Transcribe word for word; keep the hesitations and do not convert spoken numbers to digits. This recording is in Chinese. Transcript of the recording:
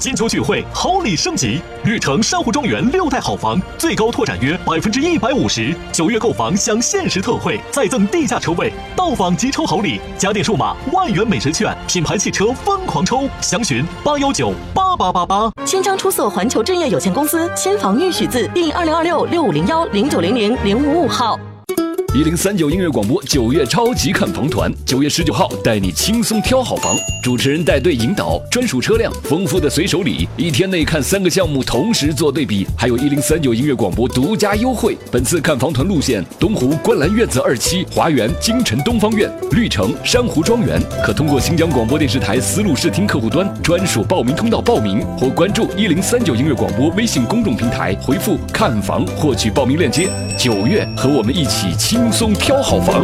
金秋聚会，好礼升级，绿城珊瑚庄园六代好房，最高拓展约百分之一百五十，九月购房享限时特惠，再赠地价车位，到访即抽好礼，家电数码万元美食券，品牌汽车疯狂抽，详询八幺九八八八八。 千张出色环球置业有限公司，新房预许字第二零二六六五零幺零九零零零五五号。 一零三九音乐广播九月超级看房团，九月十九号带你轻松挑好房，主持人带队引导，专属车辆，丰富的随手礼，一天内看三个项目同时做对比，还有一零三九音乐广播独家优惠。本次看房团路线：东湖观澜院子二期、华园京城东方院、绿城珊瑚庄园，可通过新疆广播电视台丝路视听客户端专属报名通道报名，或关注一零三九音乐广播微信公众平台，回复看房获取报名链接。九月和我们一起轻松挑好房。